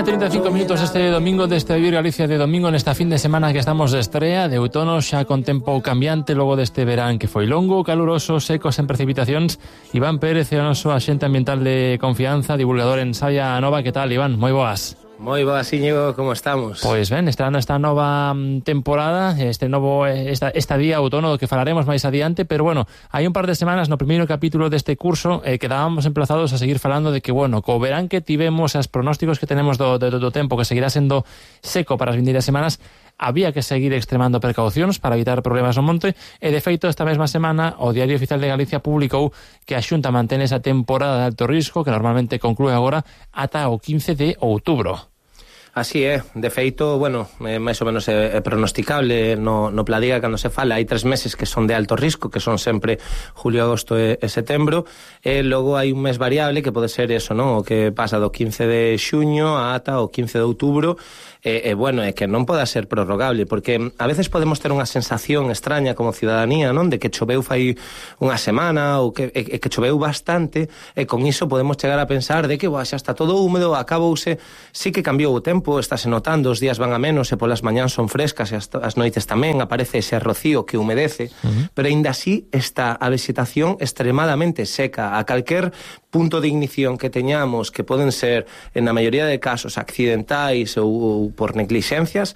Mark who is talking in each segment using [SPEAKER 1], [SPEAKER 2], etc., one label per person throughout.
[SPEAKER 1] 1:35 este domingo deste Vivir Galicia de domingo, nesta fin de semana que estamos de estrea de outono, xa con tempo cambiante logo deste verán que foi longo, caluroso, seco, sen precipitacións. Iván Pérez é o noso axente ambiental de confianza, divulgador en Sabia Nova. Que tal, Iván? Moi boas.
[SPEAKER 2] Moi boas, Íñigo, como estamos?
[SPEAKER 1] Pois ben, estrenando esta nova temporada, esta día outono do que falaremos máis adiante, pero bueno, hai un par de semanas no primeiro capítulo deste curso quedábamos emplazados a seguir falando de que, bueno, co verán que tivemos, as pronósticos que tenemos do tempo, que seguirá sendo seco para as vindeiras semanas, había que seguir extremando precaucións para evitar problemas no monte, e de feito esta mesma semana o Diario Oficial de Galicia publicou que a Xunta mantén esa temporada de alto risco que normalmente conclúe agora ata o 15 de outubro.
[SPEAKER 2] Así é, de feito, bueno, máis ou menos é pronosticable no Pladiga cando se fala, hai 3 meses que son de alto risco, que son sempre julio, agosto e setembro, e logo hai un mes variable que pode ser eso, non? O que pasa do 15 de xuño ata o 15 de outubro, bueno, é que non poda ser prorrogable, porque a veces podemos ter unha sensación extraña como ciudadanía, non? De que choveu fai unha semana ou que choveu bastante, e con iso podemos chegar a pensar de que xa está todo húmedo, acabouse, sí que cambiou o tempo, estáse notando, os días van a menos e polas mañáns son frescas e as noites tamén, aparece ese rocío que humedece, pero aínda así está a vegetación extremadamente seca. A calquer punto de ignición que teñamos, que poden ser, en a maioría de casos, accidentais ou por neglixencias,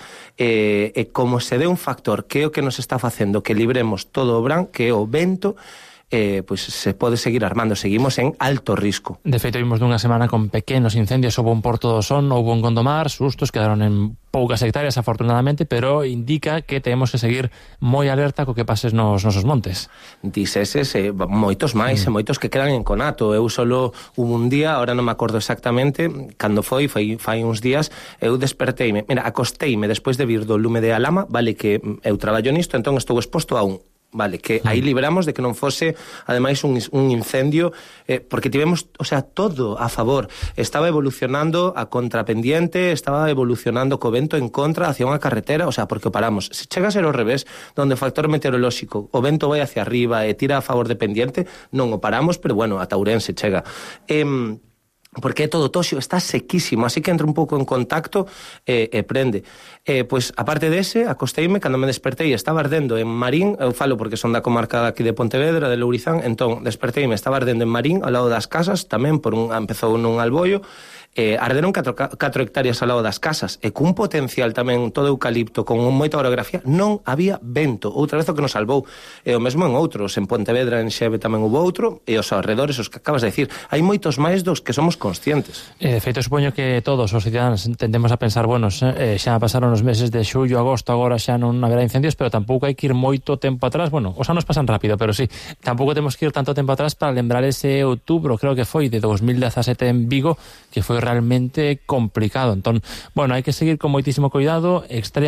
[SPEAKER 2] como se dé un factor que é o que nos está facendo que libremos todo o verán, que é o vento, pois se pode seguir armando, seguimos en alto risco.
[SPEAKER 1] De feito, vimos dunha semana con pequenos incendios, houve un Porto do Son, houve un Gondomar, sustos, quedaron en poucas hectáreas afortunadamente, pero indica que temos que seguir moi alerta co que pases nos nosos montes.
[SPEAKER 2] Diceses, moitos máis, moitos que quedan en conato. Eu solo un día, ahora non me acordo exactamente cando foi uns días, eu desperteime, acosteime despois de vir do lume de Alama, vale, que eu traballo nisto, entón estou exposto a un, vale, que aí libramos de que non fose ademais un incendio, porque tivemos, o sea, todo a favor. Estaba evolucionando a contrapendiente, estaba evolucionando co vento en contra hacia unha carretera, o sea, porque o paramos. Se chega a ser ao revés, donde o factor meteorolóxico, o vento vai hacia arriba e tira a favor de pendiente, non o paramos, pero bueno, ata Ourense chega. Porque é todo toxo, está sequísimo, así que entra un pouco en contacto e prende. Pois, aparte dese, acosteime, cando me despertei, estaba ardendo en Marín, eu falo porque son da comarca aquí de Pontevedra, de Lourizán, entón, desperteime, estaba ardendo en Marín, ao lado das casas, tamén empezou nun alboio, arderon 4 hectáreas ao lado das casas, e cun potencial tamén todo eucalipto, con moita orografía, non había vento, outra vez o que nos salvou. E o mesmo en outros, en Pontevedra, en Xeve tamén hubo outro, e os arredores, os que acabas de decir, hai moitos máis dos que somos conscientes.
[SPEAKER 1] De feito, supoño que todos os ciudadanos tendemos a pensar, bueno, xa pasaron os meses de xullo, agosto, agora xa non haberá incendios, pero tampouco hai que ir moito tempo atrás. Bueno, os anos pasan rápido, pero sí, tampouco temos que ir tanto tempo atrás para lembrar ese outubro, creo que foi de 2017 en Vigo, que foi realmente complicado. Entón, bueno, hai que seguir con moitísimo cuidado,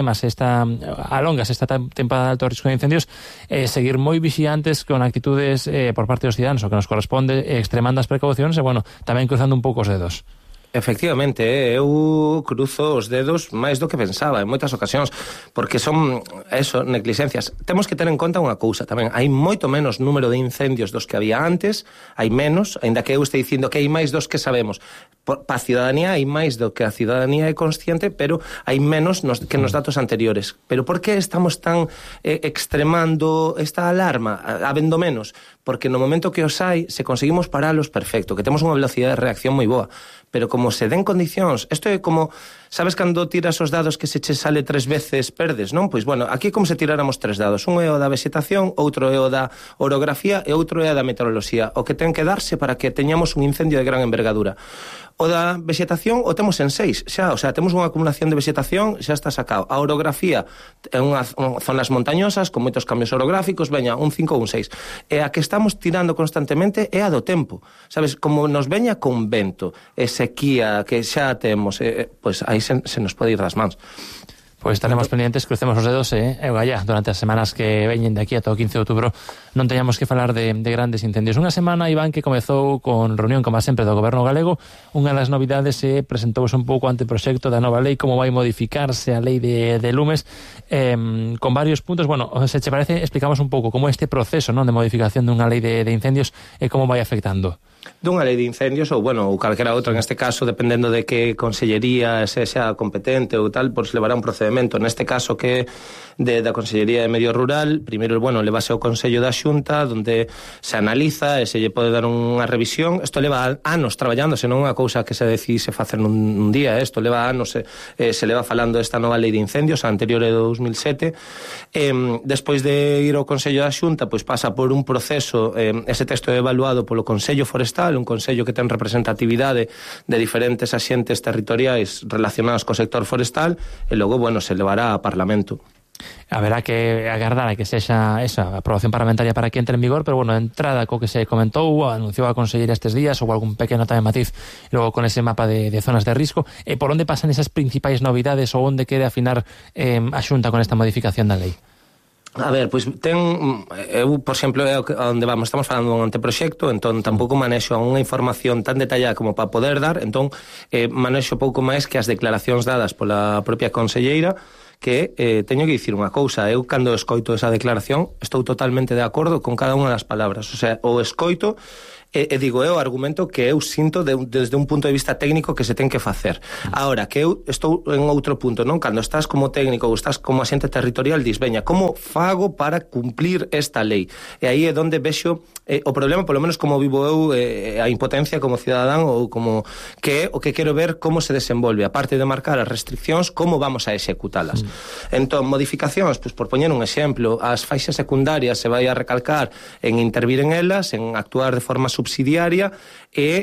[SPEAKER 1] alongas esta temporada de alto risco de incendios, seguir moi vixiantes con actitudes por parte dos ciudadanos, o que nos corresponde, extremando as precaucións e, bueno, tamén cruzando un pouco os dedos.
[SPEAKER 2] Efectivamente, eu cruzo os dedos máis do que pensaba en moitas ocasións, porque son neglixencias. Temos que ter en conta unha cousa tamén, hai moito menos número de incendios dos que había antes, hai menos, aínda que eu este dicindo que hai máis dos que sabemos. Pa a ciudadanía hai máis do que a ciudadanía é consciente, pero hai menos que nos datos anteriores. Pero por que estamos tan extremando esta alarma, habendo menos? Porque no momento que os hai, se conseguimos paralos, perfecto, que temos unha velocidade de reacción moi boa, pero como se den condicións, isto é como, sabes cando tiras os dados que se che sale 3 veces perdes, non? Pois bueno, aquí é como se tiráramos 3 dados, un é o da vegetación, outro é o da orografía e outro é a da meteoroloxía, o que ten que darse para que teñamos un incendio de gran envergadura. O da vegetación o temos en 6, xa, o sea, temos unha acumulación de vegetación, xa está sacado. A orografía é unhas zonas montañosas con moitos cambios orográficos, veña, un 5 ou un 6. E a que estamos tirando constantemente é a do tempo. Sabes, como nos veña con vento e sequía que xa temos, pois aí se nos pode ir das mans.
[SPEAKER 1] Pois estaremos pendientes, crucemos os dedos e gallá, durante as semanas que veñen de aquí ata o 15 de outubro non teñamos que falar de grandes incendios. Unha semana, Iván, que comezou con reunión, como sempre, do Goberno galego. Unha das novidades presentouse un pouco ante o proxecto da nova lei, como vai modificarse a lei de lumes, con varios puntos. Bueno, se che parece, explicamos un pouco como este proceso, non, de modificación dunha lei de incendios e como vai afectando.
[SPEAKER 2] dunha lei de incendios ou, bueno, ou calquera outra, en este caso, dependendo de que consellería sexa competente ou tal, pois levará un procedimento. Neste caso que da Consellería de Medio Rural, primeiro, bueno, levase ao Consello da Xunta, donde se analiza e se lle pode dar unha revisión. Isto leva anos traballándose, non é unha cousa que se decise facer nun día, isto leva anos, se leva falando desta nova lei de incendios, a anterior é de 2007. Despois de ir ao Consello da Xunta, pois pasa por un proceso, ese texto é evaluado polo Consello Forestal, un consello que ten representatividade de diferentes axentes territoriais relacionados co sector forestal, e logo, bueno, se levará a Parlamento.
[SPEAKER 1] Haberá que agardar a que sexa esa aprobación parlamentaria para que entre en vigor, pero bueno, a entrada co que se comentou, anunciou a conselleira estes días, ou algún pequeno tamén matiz, logo con ese mapa de zonas de risco, por onde pasan esas principais novidades ou onde quere afinar a Xunta con esta modificación da lei?
[SPEAKER 2] A ver, pois eu, por exemplo, onde vamos, estamos falando dun anteproxecto, entón tampouco manexo unha información tan detallada como para poder dar, entón manexo pouco máis que as declaracións dadas pola propia conselleira, que teño que dicir unha cousa, eu cando escoito esa declaración estou totalmente de acordo con cada unha das palabras, o sea, o escoito e digo eu o argumento que eu sinto desde un punto de vista técnico que se ten que facer. Ahora, que eu estou en outro punto, non? Cando estás como técnico ou estás como axente territorial, dis, veña, como fago para cumplir esta lei? E aí é onde vexo o problema, polo menos como vivo eu, a impotencia como cidadán, ou como que é o que quero ver como se desenvolve, aparte de marcar as restriccións, como vamos a executalas. Entón, modificacións, pois por poñer un exemplo, as faixas secundarias se vai a recalcar en intervir en elas, en actuar de forma subsidiaria e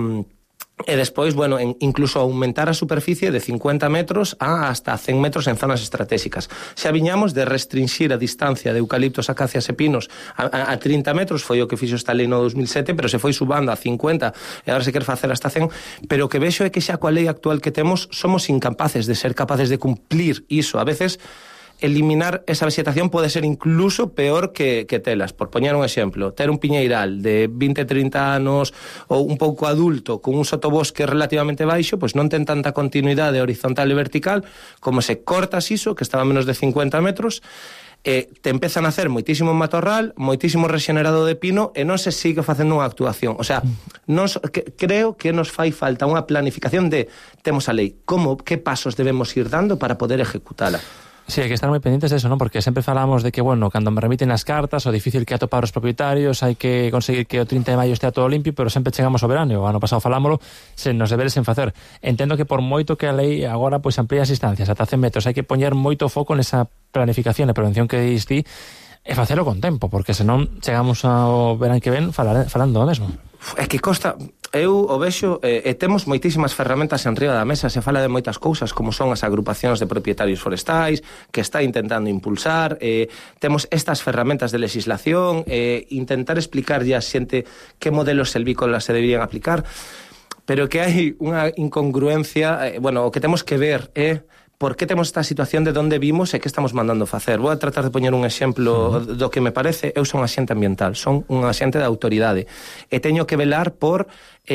[SPEAKER 2] despois, bueno, incluso aumentar a superficie de 50 metros a hasta 100 metros en zonas estratégicas. Xa viñamos de restringir a distancia de eucaliptos, acacias e pinos a 30 metros, foi o que fixo esta lei no 2007, pero se foi subando a 50 e agora se quer facer hasta 100, pero o que vexo é que xa coa lei actual que temos somos incapaces de ser capaces de cumplir iso. A veces eliminar esa vegetación pode ser incluso peor que telas. Por poñer un exemplo, ter un piñeiral de 20-30 anos ou un pouco adulto con un sotobosque relativamente baixo, pois non ten tanta continuidade horizontal e vertical, como se cortas iso, que estaba a menos de 50 metros, te empezan a hacer moitísimo matorral, moitísimo rexenerado de pino e non se sigue facendo unha actuación. O sea, creo que nos fai falta unha planificación de temos a lei, que pasos debemos ir dando para poder ejecutala.
[SPEAKER 1] Sí, hai que estar moi pendientes de eso, ¿no? Porque sempre falamos de que, bueno, cando me remiten as cartas, o difícil que é atopar os propietarios, hai que conseguir que o 30 de maio estea todo limpio, pero sempre chegamos ao verano, o ano pasado falámolo, sen nos deberes en facer. Entendo que por moito que a lei agora pois amplía as distancias ata 100 metros, hai que poñer moito foco nesa planificación e prevención que dis ti, e facelo con tempo, porque senón chegamos ao verán que ven falando o mesmo.
[SPEAKER 2] É que costa, eu o vexo, temos moitísimas ferramentas en riba da mesa, se fala de moitas cousas como son as agrupacións de propietarios forestais que está intentando impulsar, temos estas ferramentas de legislación, intentar explicarlle a xente que modelos silvícolas se deberían aplicar, pero que hai unha incongruencia, bueno, o que temos que ver é por que temos esta situación de onde vimos e que estamos mandando facer. Vou a tratar de poñer un exemplo do que me parece. Eu son axente ambiental, son un axente da autoridade e teño que velar por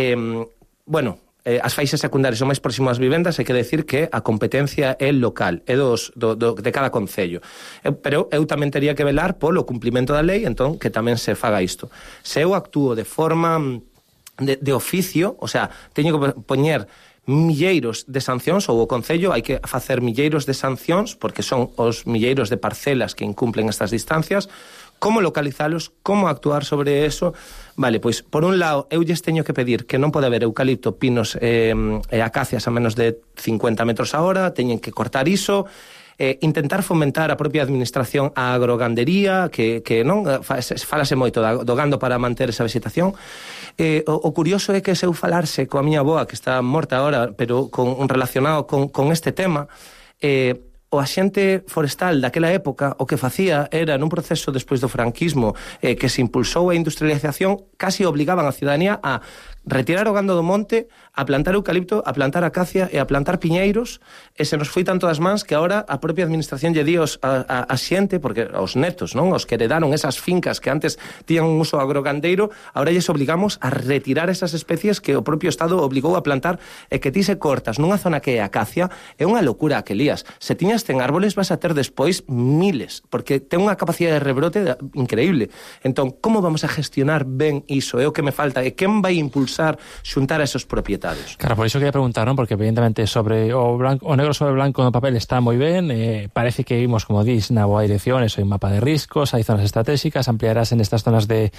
[SPEAKER 2] as faixas secundarias son máis próximas ás vivendas, hai que decir que a competencia é local, é de cada concello. Pero eu tamén teria que velar polo cumplimento da lei, entón que tamén se faga isto. Se eu actúo de forma de oficio, o sea, teño que poñer milleiros de sancións, ou o Concello hai que facer milleiros de sancións, porque son os milleiros de parcelas que incumplen estas distancias. Como localizalos, como actuar sobre eso? Vale, pois, por un lado, eu lles teño que pedir que non pode haber eucalipto, pinos e acacias a menos de 50 metros a hora, teñen que cortar iso, intentar fomentar a propia administración a agrogandería, que non falase moito do gando para manter esa vegetación. O curioso é que se eu falarse coa miña avoa, que está morta agora, pero relacionado con este tema, o axente forestal daquela época o que facía era, nun proceso despois do franquismo que se impulsou a industrialización, casi obligaban a ciudadanía a retirar o gando do monte, a plantar eucalipto, a plantar acacia e a plantar piñeiros, e se nos foi tanto das mans que agora a propia administración lle di a xente, porque aos netos, non, os que heredaron esas fincas que antes tiñan un uso agrogandeiro, agora lles obligamos a retirar esas especies que o propio Estado obligou a plantar, e que ti se cortas nunha zona que é acacia, é unha locura que lías. Se tiñas 100 árboles vas a ter despois miles, porque ten unha capacidade de rebrote increíble. Entón, como vamos a gestionar ben iso? É o que me falta, e quen vai impulsar xuntar a esos propietarios?
[SPEAKER 1] Claro, por iso quería preguntar, non? Porque evidentemente sobre o negro sobre blanco no papel está moi ben, parece que imos, como dís, na boa dirección, eso, hai un mapa de riscos, hai zonas estratégicas, ampliarás en estas zonas de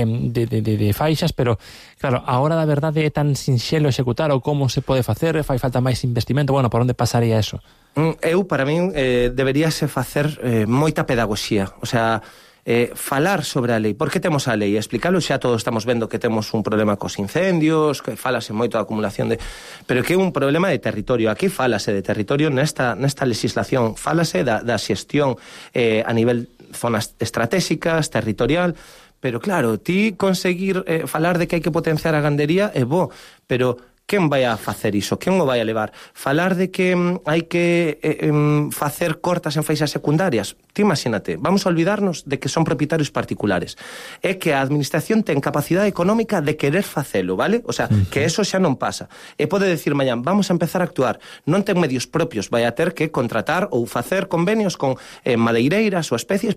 [SPEAKER 1] faixas, pero claro, a hora da verdade é tan sinxelo executar, ou como se pode facer, fai falta máis investimento, bueno, por onde pasaría eso?
[SPEAKER 2] Para min, deberíase facer moita pedagogía, o sea, falar sobre a lei. Por que temos a lei? Explícalo, xa todos estamos vendo que temos un problema cos incendios, que falase moito da acumulación de... Pero que é un problema de territorio. Aquí falase de territorio nesta legislación. Falase da xestión a nivel zonas estratégicas, territorial... Pero claro, ti conseguir falar de que hai que potenciar a gandería é bo, pero... Quen vai a facer iso? Quen o vai a levar? Falar de que hai que facer cortas en faixas secundarias? Ti imagínate, vamos a olvidarnos de que son propietarios particulares. É que a administración ten capacidade económica de querer facelo, vale? O sea, que eso xa non pasa. E pode decir mañán, vamos a empezar a actuar. Non ten medios propios, vai a ter que contratar ou facer convenios con madeireiras ou especies,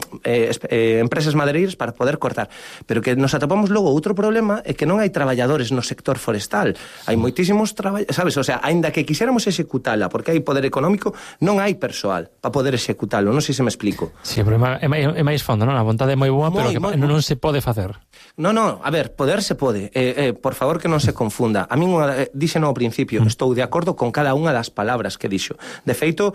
[SPEAKER 2] empresas madeireiras para poder cortar. Pero que nos atopamos logo outro problema é que non hai traballadores no sector forestal. Hai moitísimos traballos, sabes? O sea, aínda que quixéramos executala, porque hai poder económico, non hai persoal para poder executalo. Non sei se me explico.
[SPEAKER 1] Sí, pero é máis fondo, non? A vontade é moi boa, pero que non se pode facer.
[SPEAKER 2] Non, a ver, poder se pode. Por favor, que non se confunda. A min, dixeno ao principio, estou de acordo con cada unha das palabras que dixo. De feito,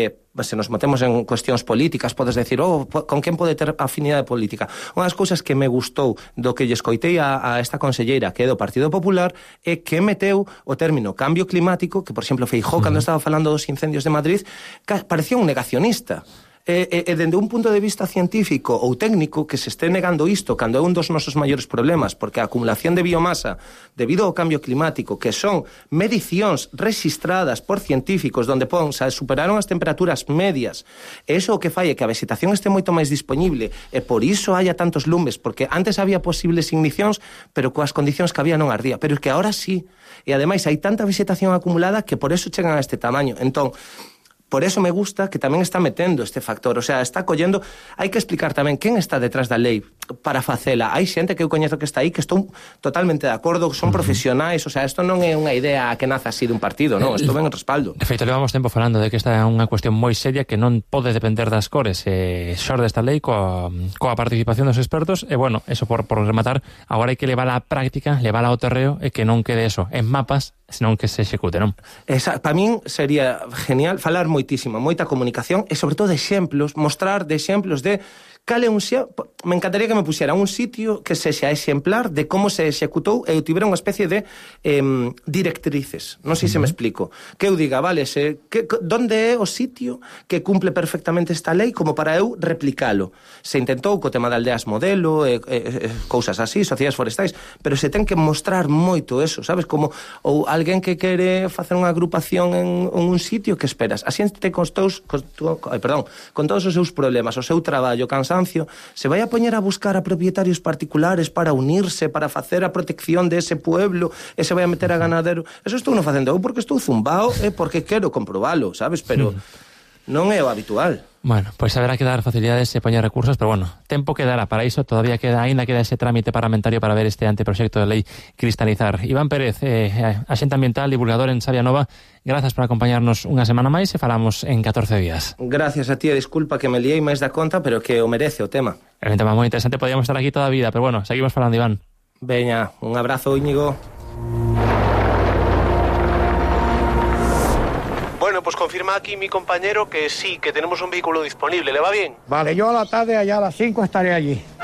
[SPEAKER 2] se nos metemos en cuestións políticas, podes decir, con quen pode ter afinidade política? Unha das cousas que me gustou do que lle escoitei a esta conselleira, que é do Partido Popular, é que meteu o término cambio climático, que, por exemplo, Feijóo, cando estaba falando dos incendios de Madrid, parecía un negacionista. Dende un punto de vista científico ou técnico que se este negando isto cando é un dos nosos maiores problemas, porque a acumulación de biomasa debido ao cambio climático, que son medicións registradas por científicos onde superaron as temperaturas medias, e iso o que fai é que a vegetación este moito máis disponible, e por iso haya tantos lumes, porque antes había posibles ignicións, pero coas condicións que había non ardía, pero que agora sí, e ademais hai tanta vegetación acumulada que por eso chegan a este tamaño. Entón, por eso me gusta que tamén está metendo este factor, o sea, está collendo, hai que explicar tamén quen está detrás da lei para facela. Hai xente que eu coñezo que está aí, que estou totalmente de acordo, son profesionais, o sea, isto non é unha idea que nace así dun partido, non, isto ven en respaldo.
[SPEAKER 1] De feito, levamos tempo falando de que esta é unha cuestión moi seria que non pode depender das cores, xorde esta lei coa participación dos expertos, e bueno, eso por rematar, agora hai que levar á práctica, levar ao terreo, e que non quede eso en mapas, senón que se execute, non?
[SPEAKER 2] Para min sería genial falar moita comunicación e sobre todo de exemplos, mostrar de exemplos de cal é un me encantaría que me pusiera un sitio que sexa exemplar de como se executou e eu tivera unha especie de directrices, non sei se me explico, que eu diga, vale, donde é o sitio que cumple perfectamente esta lei como para eu replicalo. Se intentou co tema de aldeas modelo, cousas así, sociedades forestais, pero se ten que mostrar moito eso, sabes, como ou alguén que quere facer unha agrupación en un sitio, que esperas? A xente con todos os seus problemas, o seu traballo, cansancio, se vai a poñer a buscar a propietarios particulares para unirse, para facer a protección de ese pueblo, e se vai a meter a ganadero. Eso estou non facendo eu porque estou zumbao e porque quero comprobalo, sabes? Pero non é o habitual.
[SPEAKER 1] Bueno, pois haberá que dar facilidades e poñer recursos, pero bueno, tempo quedará para iso, todavía aínda queda ese trámite parlamentario para ver este anteproxecto de lei cristalizar. Iván Pérez, axente ambiental, divulgador en Sabia Nova, grazas por acompañarnos unha semana máis e falamos en 14 días.
[SPEAKER 2] Gracias a ti, disculpa que me liei máis da conta, pero que o merece o tema.
[SPEAKER 1] É un tema moi interesante, podíamos estar aquí toda a vida, pero bueno, seguimos falando, Iván.
[SPEAKER 2] Veña, un abrazo, Íñigo.
[SPEAKER 3] Bueno, pues confirma aquí mi compañero que sí, que tenemos un vehículo disponible. ¿Le va bien?
[SPEAKER 4] Vale, yo a la tarde allá a las 5 estaré allí.